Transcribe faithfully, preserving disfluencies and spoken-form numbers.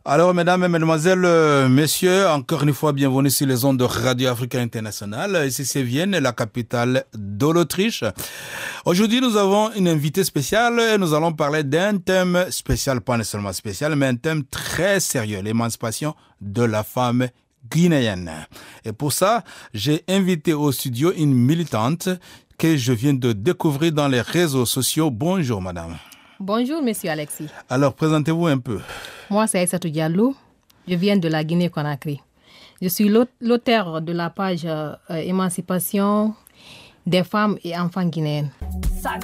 Alors, mesdames et mesdemoiselles, euh, messieurs, encore une fois, bienvenue sur les ondes de Radio Africa Internationale. Ici, c'est Vienne, la capitale de l'Autriche. Aujourd'hui, nous avons une invitée spéciale et nous allons parler d'un thème spécial, pas seulement spécial, mais un thème très sérieux, l'émancipation de la femme guinéenne. Et pour ça, j'ai invité au studio une militante que je viens de découvrir dans les réseaux sociaux. Bonjour, madame. Bonjour, monsieur Alexis. Alors, présentez-vous un peu. Moi, c'est Aïssatou Diallo. Je viens de la Guinée-Conakry. Je suis l'auteur de la page euh, Émancipation des femmes et enfants guinéennes.